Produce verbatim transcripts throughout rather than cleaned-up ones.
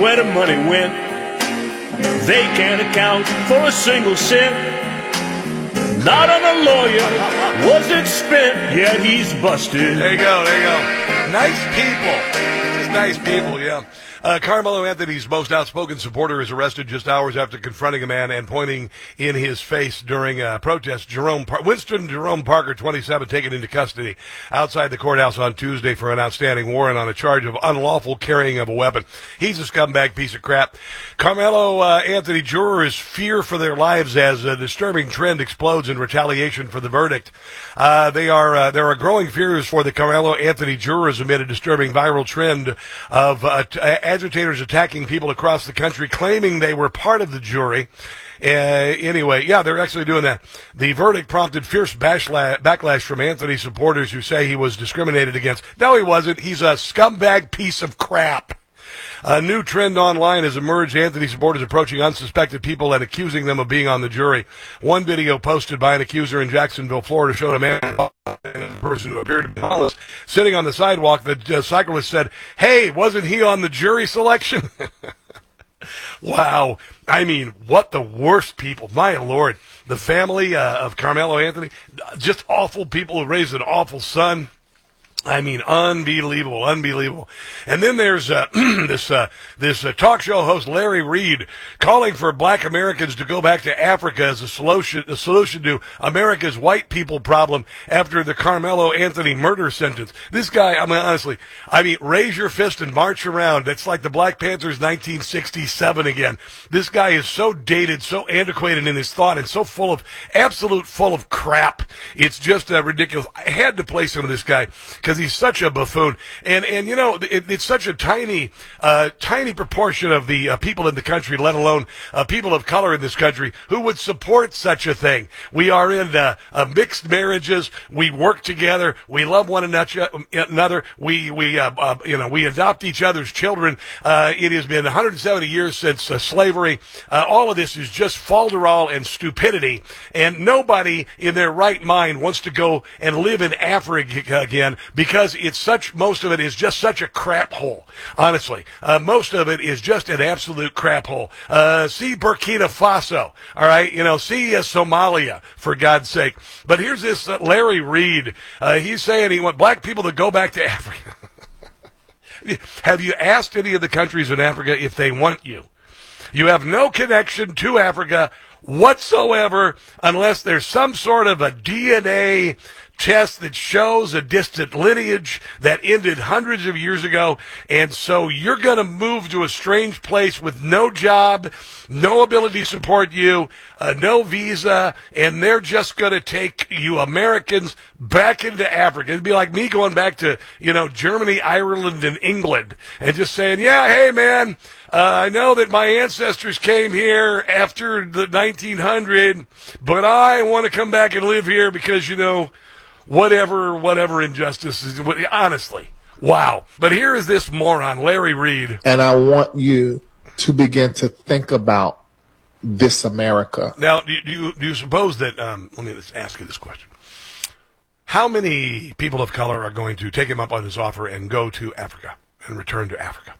where the money went. They can't account for a single cent. Not on a lawyer was it spent, yet he's busted. There you go, there you go. Nice people. Just nice people, yeah. Uh, Carmelo Anthony's most outspoken supporter is arrested just hours after confronting a man and pointing in his face during a protest. Jerome Par- Winston Jerome Parker, twenty-seven, taken into custody outside the courthouse on Tuesday for an outstanding warrant on a charge of unlawful carrying of a weapon. He's a scumbag piece of crap. Carmelo uh, Anthony jurors fear for their lives as a disturbing trend explodes in retaliation for the verdict. Uh, they are uh, there are growing fears for the Carmelo Anthony jurors amid a disturbing viral trend of uh, t- agitators attacking people across the country, claiming they were part of the jury. Uh, anyway, yeah, they're actually doing that. The verdict prompted fierce bashla- backlash from Anthony supporters who say he was discriminated against. No, he wasn't. He's a scumbag piece of crap. A new trend online has emerged. Anthony supporters approaching unsuspected people and accusing them of being on the jury. One video posted by an accuser in Jacksonville, Florida, showed a man, a person who appeared to be homeless, sitting on the sidewalk. The uh, cyclist said, "Hey, wasn't he on the jury selection?" Wow. I mean, what the worst people. My Lord. The family uh, of Carmelo Anthony, just awful people who raised an awful son. I mean, unbelievable, unbelievable. And then there's uh, this uh, this uh, talk show host, Larry Reed, calling for black Americans to go back to Africa as a solution, a solution to America's white people problem after the Carmelo Anthony murder sentence. This guy, I mean, honestly, I mean, raise your fist and march around. It's like the Black Panthers nineteen sixty-seven again. This guy is so dated, so antiquated in his thought, and so full of, absolute full of crap. It's just uh, ridiculous. I had to play some of this guy because he's such a buffoon, and and you know it, it's such a tiny, uh, tiny proportion of the uh, people in the country, let alone uh, people of color in this country, who would support such a thing. We are in uh, uh, mixed marriages. We work together. We love one another. We we uh, uh, you know we adopt each other's children. Uh, it has been one hundred seventy years since uh, slavery. Uh, all of this is just falderall and stupidity, and nobody in their right mind wants to go and live in Africa again. Because it's such, most of it is just such a crap hole, honestly. Uh, most of it is just an absolute crap hole. Uh, see Burkina Faso, all right? You know, see uh, Somalia, for God's sake. But here's this uh, Larry Reed. Uh, he's saying he wants black people to go back to Africa. Have you asked any of the countries in Africa if they want you? You have no connection to Africa whatsoever unless there's some sort of a D N A test that shows a distant lineage that ended hundreds of years ago, and so you're going to move to a strange place with no job, no ability to support you, uh, no visa, and they're just going to take you Americans back into Africa. It'd be like me going back to, you know, Germany, Ireland, and England, and just saying, yeah, hey, man, Uh, I know that my ancestors came here after the nineteen hundred, but I want to come back and live here because, you know, whatever, whatever injustices, honestly. Wow. But here is this moron, Larry Reed. And I want you to begin to think about this America. Now, do you, do you suppose that, um, let me just ask you this question. How many people of color are going to take him up on his offer and go to Africa and return to Africa?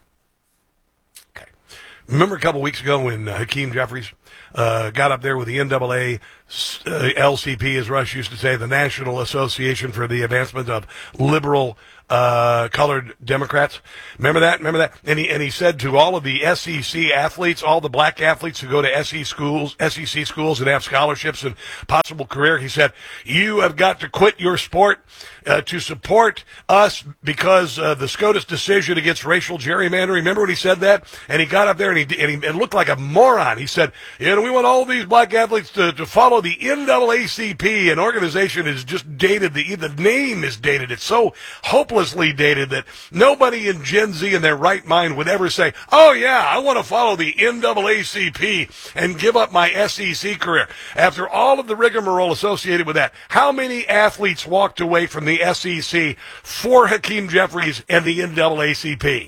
Okay. Remember a couple weeks ago when uh, Hakeem Jeffries uh, got up there with the N double A, uh, L C P, as Rush used to say, the National Association for the Advancement of Liberal uh, Colored Democrats. Remember that? Remember that? And he and he said to all of the S E C athletes, all the black athletes who go to S E C schools, S E C schools and have scholarships and possible career, he said, you have got to quit your sport uh, to support us because uh, the SCOTUS decision against racial gerrymandering. Remember when he said that? And he got up there and he and he and looked like a moron. He said, you know, we want all these black athletes to, to follow the N double A C P. An organization is just dated. The, the name is dated. It's so hopelessly dated that nobody in Gen Z in their right mind would ever say, oh, yeah, I want to follow the N double A C P and give up my S E C career. After all of the rigmarole associated with that, how many athletes walked away from the S E C for Hakeem Jeffries and the N double A C P?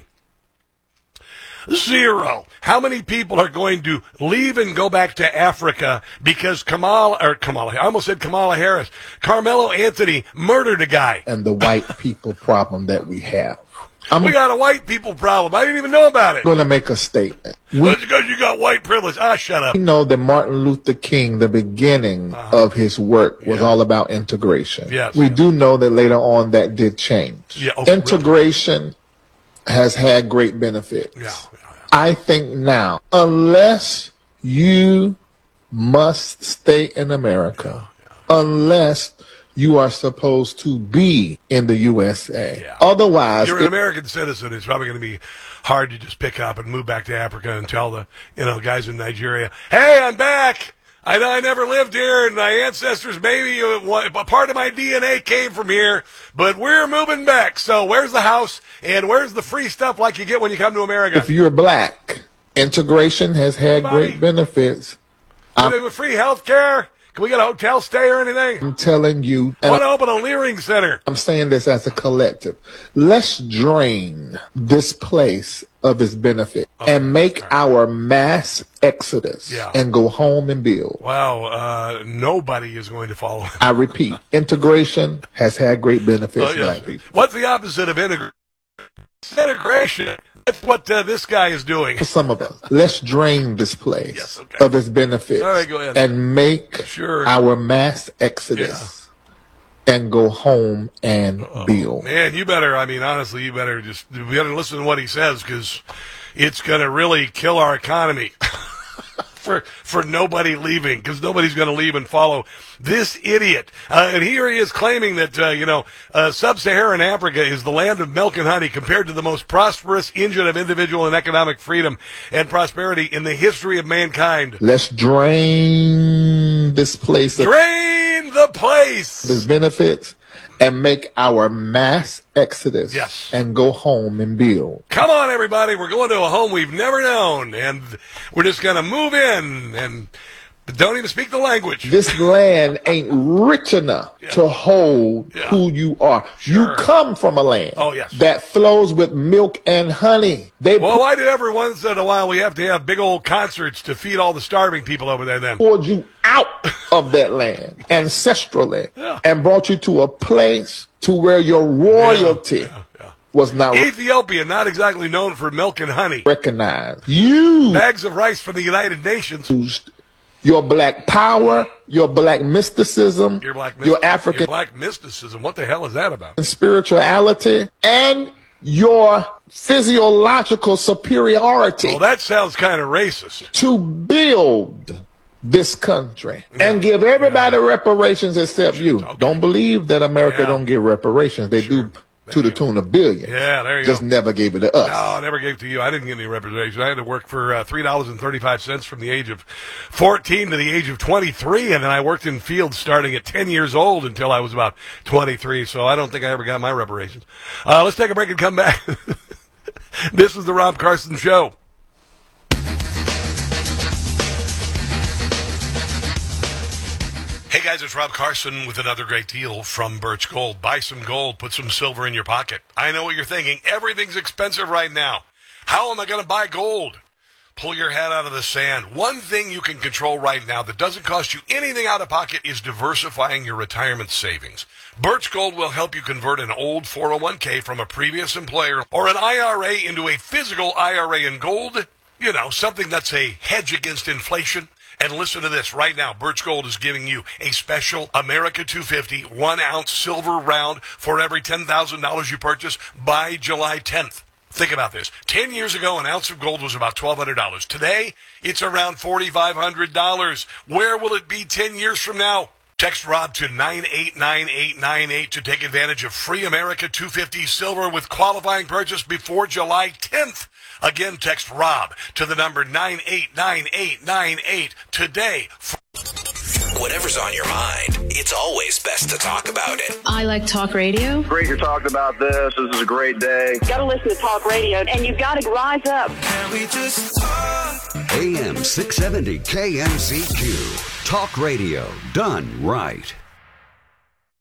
Zero. How many people are going to leave and go back to Africa because Kamala, or Kamala, I almost said Kamala Harris, Carmelo Anthony murdered a guy? And the white people problem that we have. I'm we got a white people problem. I didn't even know about it. going to make a statement. We Well, it's because you got white privilege. Ah, shut up. know that Martin Luther King, the beginning Uh-huh. of his work was Yeah. all about integration. Yes. We do know that later on that did change. Yeah, oh, really? Integration has had great benefits. Yeah, yeah, yeah. I think now, unless you must stay in America, unless you are supposed to be in the U S A. Yeah. Otherwise, You're an it- American citizen. It's probably going to be hard to just pick up and move back to Africa and tell the you know guys in Nigeria, "Hey, I'm back. I know I never lived here, and my ancestors maybe uh, one- a part of my D N A came from here, but we're moving back. So where's the house and where's the free stuff like you get when you come to America? if you're black, integration has had Everybody. great benefits. With free health care? Can we get a hotel stay or anything? I'm telling you, I and want to open a Leering Center. I'm saying this as a collective. Let's drain this place of its benefit and make our mass exodus Yeah. and go home and build. Wow, uh, nobody is going to follow. I repeat, integration has had great benefits, Oh, yes. black people. What's the opposite of integration? Integration. That's what uh, this guy is doing. For some of us, let's drain this place Yes, okay. of its benefits All right, go ahead. and make Sure. our mass exodus and go home and build. Man, you better, I mean, honestly, you better just, you better listen to what he says because it's going to really kill our economy. For, for nobody leaving, because nobody's going to leave and follow this idiot. Uh, and here he is claiming that, uh, you know, uh, sub-Saharan Africa is the land of milk and honey compared to the most prosperous engine of individual and economic freedom and prosperity in the history of mankind. Let's drain this place of Drain the place! its benefits and make our mass exodus Yes. and go home and build. Come on, everybody. We're going to a home we've never known, and we're just going to move in and don't even speak the language. This land ain't rich enough to hold Yeah. who you are. Sure. You come from a land Oh, yes. that flows with milk and honey. They Well, why do every once in a while we have to have big old concerts to feed all the starving people over there then? poured you out of that land ancestrally Yeah. and brought you to a place to where your royalty Yeah, yeah. was not Ethiopia, not exactly known for milk and honey. recognized. You Bags of rice from the United Nations. used your black power, your black mysticism, Your black, your myst- African your black mysticism. What the hell is that about? spirituality, and your physiological superiority Well, that sounds kind of racist. to build this country and give everybody reparations except you. Okay. Don't believe that America Yeah. don't give reparations. They do to the tune of billions. Yeah, there you Just go. never gave it to us. No, I never gave to you. I didn't get any representation. I had to work for uh, three dollars and thirty-five cents from the age of fourteen to the age of twenty-three, and then I worked in fields starting at ten years old until I was about twenty-three, so I don't think I ever got my reparations. Uh, let's take a break and come back. This is the Rob Carson Show. Hey guys, it's Rob Carson with another great deal from Birch Gold. Buy some gold, put some silver in your pocket. I know what you're thinking. Everything's expensive right now. How am I going to buy gold? Pull your head out of the sand. One thing you can control right now that doesn't cost you anything out of pocket is diversifying your retirement savings. Birch Gold will help you convert an old four oh one k from a previous employer or an I R A into a physical I R A in gold. You know, something that's a hedge against inflation. And listen to this right now. Birch Gold is giving you a special America two fifty one ounce silver round for every ten thousand dollars you purchase by July tenth. Think about this. Ten years ago, an ounce of gold was about twelve hundred dollars. Today, it's around forty-five hundred dollars. Where will it be ten years from now? Text Rob to nine eight nine eight nine eight to take advantage of free America two fifty silver with qualifying purchase before July tenth. Again, text Rob to the number nine eight nine eight nine eight today. Whatever's on your mind, it's always best to talk about it. I like talk radio. Great you're talking about this. This is a great day. Got to listen to talk radio, and you've got to rise up. A M six seventy K M C Q. Talk radio done right.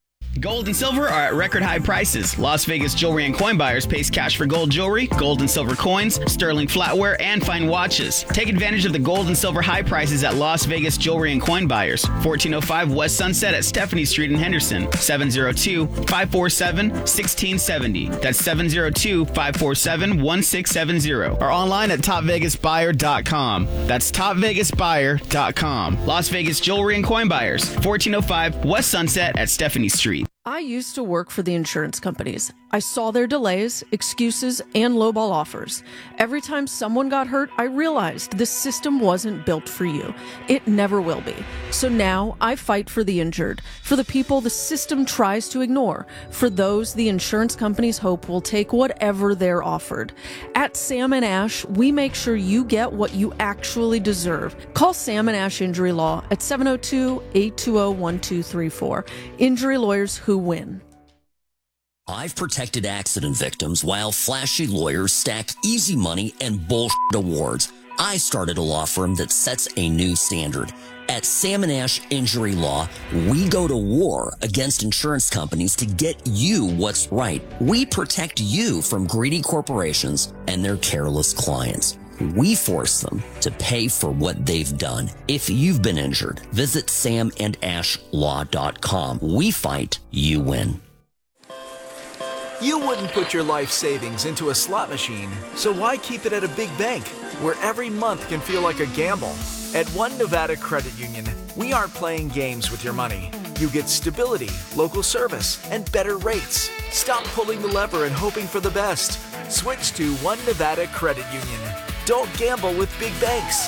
Gold and silver are at record high prices. Las Vegas Jewelry and Coin Buyers pays cash for gold jewelry, gold and silver coins, sterling flatware, and fine watches. Take advantage of the gold and silver high prices at Las Vegas Jewelry and Coin Buyers, fourteen oh five West Sunset at Stephanie Street in Henderson, seven oh two, five four seven, one six seven oh. That's seven oh two, five four seven, one six seven oh. Or online at top vegas buyer dot com. That's top vegas buyer dot com. Las Vegas Jewelry and Coin Buyers, fourteen oh five West Sunset at Stephanie Street. I used to work for the insurance companies. I saw their delays, excuses, and lowball offers. Every time someone got hurt, I realized this system wasn't built for you. It never will be. So now I fight for the injured, for the people the system tries to ignore, for those the insurance companies hope will take whatever they're offered. At Sam and Ash, we make sure you get what you actually deserve. Call Sam and Ash Injury Law at seven oh two, eight two oh, one two three four. Injury lawyers who win. I've protected accident victims while flashy lawyers stack easy money and bullshit awards. I started a law firm that sets a new standard. At Sam and Ash Injury Law, we go to war against insurance companies to get you what's right. We protect you from greedy corporations and their careless clients. We force them to pay for what they've done. If you've been injured, visit sam and ash law dot com. We fight, you win. You wouldn't put your life savings into a slot machine, so why keep it at a big bank, where every month can feel like a gamble? At One Nevada Credit Union, we aren't playing games with your money. You get stability, local service, and better rates. Stop pulling the lever and hoping for the best. Switch to One Nevada Credit Union. Don't gamble with big banks.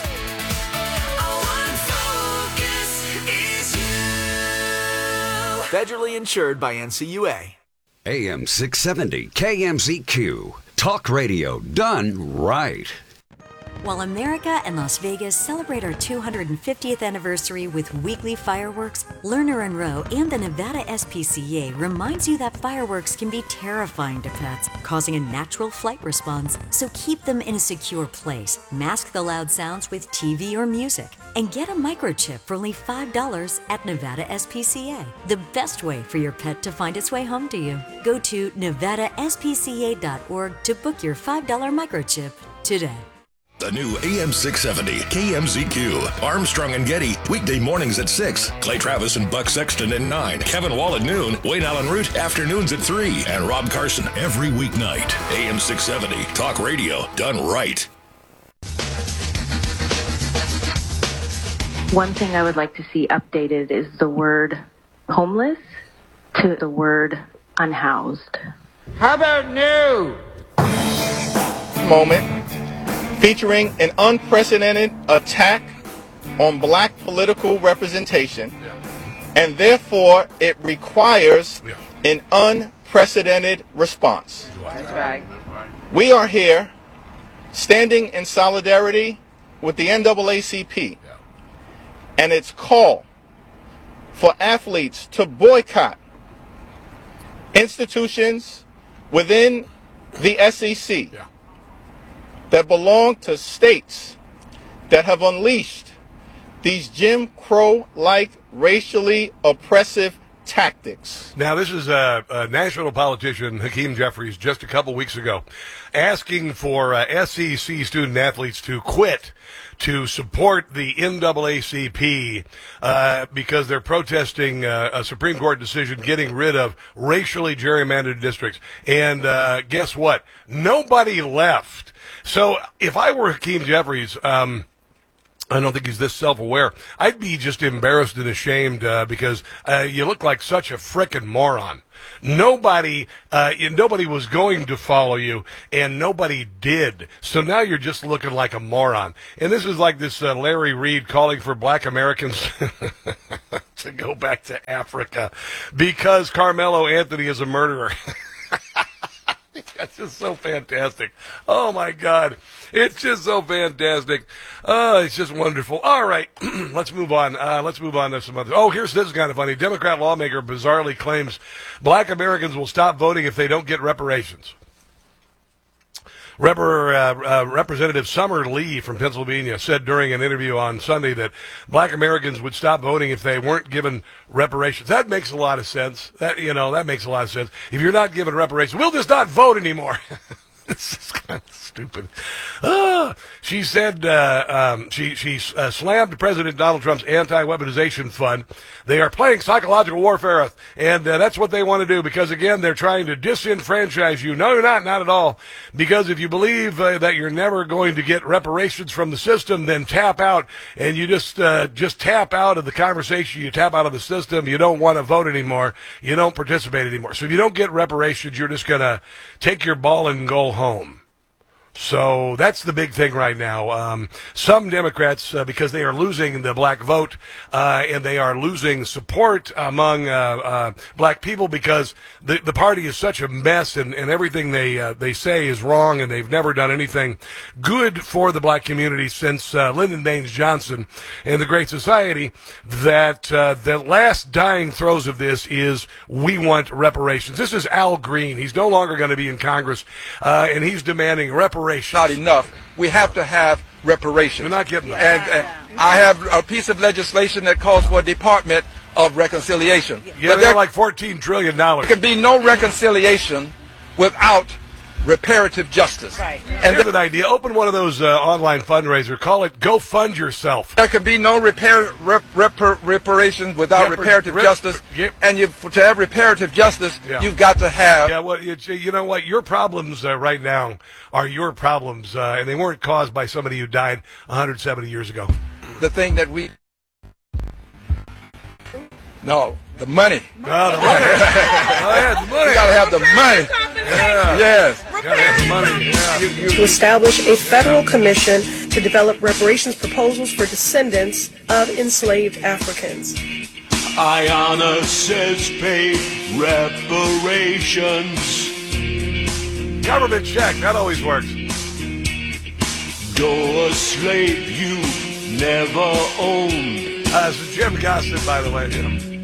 Federally insured by N C U A. A M six seventy K M Z Q. Talk radio done right. While America and Las Vegas celebrate our two hundred fiftieth anniversary with weekly fireworks, Lerner and Rowe and the Nevada S P C A reminds you that fireworks can be terrifying to pets, causing a natural flight response. So keep them in a secure place, mask the loud sounds with T V or music, and get a microchip for only five dollars at Nevada S P C A. The best way for your pet to find its way home to you. Go to nevada s p c a dot org to book your five dollar microchip today. The new A M six seventy K M Z Q. Armstrong and Getty, weekday mornings at six. Clay Travis and Buck Sexton at nine. Kevin Wall at noon. Wayne Allen Root, afternoons at three. And Rob Carson every weeknight. A M six seventy, talk radio done right. One thing I would like to see updated is the word homeless to the word unhoused. How about new? Moment. Featuring an unprecedented attack on black political representation, and therefore it requires an unprecedented response. That's right. We are here standing in solidarity with the N double A C P and its call for athletes to boycott institutions within the S E C that belong to states that have unleashed these Jim Crow-like racially oppressive tactics. Now, this is a, a national politician, Hakeem Jeffries, just a couple weeks ago, asking for uh, S E C student athletes to quit to support the N double A C P uh, because they're protesting uh, a Supreme Court decision getting rid of racially gerrymandered districts. And uh, guess what? Nobody left. So if I were Hakeem Jeffries, um, I don't think he's this self-aware. I'd be just embarrassed and ashamed uh, because uh, you look like such a frickin' moron. Nobody, uh, nobody was going to follow you, and nobody did. So now you're just looking like a moron. And this is like this uh, Larry Reed calling for black Americans to go back to Africa because Carmelo Anthony is a murderer. That's just so fantastic. Oh, my God. It's just so fantastic. Oh, it's just wonderful. All right, let's move on. Uh, let's move on to some other. Oh, here's this is kind of funny. Democrat lawmaker bizarrely claims black Americans will stop voting if they don't get reparations. Rep- uh, uh, Representative Summer Lee from Pennsylvania said during an interview on Sunday that black Americans would stop voting if they weren't given reparations. That makes a lot of sense. That, you know, that makes a lot of sense. If you're not given reparations, we'll just not vote anymore. This is kind of stupid. Ah, she said uh, um, she she uh, slammed President Donald Trump's anti-weaponization fund. They are playing psychological warfare, and uh, that's what they want to do because, again, they're trying to disenfranchise you. No, you're not, not at all. Because if you believe uh, that you're never going to get reparations from the system, then tap out, and you just uh, just tap out of the conversation. You tap out of the system. You don't want to vote anymore. You don't participate anymore. So if you don't get reparations, you're just going to take your ball and go home. So that's the big thing right now. Um, some Democrats, uh, because they are losing the black vote, uh, and they are losing support among uh, uh, black people because the the party is such a mess, and, and everything they uh, they say is wrong, and they've never done anything good for the black community since uh, Lyndon Baines Johnson and the Great Society. That uh, the last dying throes of this is we want reparations. This is Al Green. He's no longer going to be in Congress, uh, and he's demanding reparations. Not enough. We have to have reparations. We're not getting that. And uh, I have a piece of legislation that calls for a Department of Reconciliation. Yeah, but they're like fourteen trillion dollars. There can be no reconciliation without reparative justice. Right. And here's an idea. Open one of those uh, online fundraisers. Call it Go Fund Yourself. There can be no repair, rep, rep, reparations without Repar- reparative rep- justice. yep. And you, to have reparative justice, Yeah. you've got to have... Yeah, well, it's, you know what? Your problems uh, right now are your problems, uh, and they weren't caused by somebody who died one hundred seventy years ago. The thing that we... No, the money. Oh, the money. Oh, yeah, the money. You got to have the money. Yeah. Yes. Gotta have the money. Yeah. To establish a federal commission to develop reparations proposals for descendants of enslaved Africans. Ayanna says pay reparations. Government check. That always works. You're a slave you never owned. Uh, this is Jim Gossett, by the way.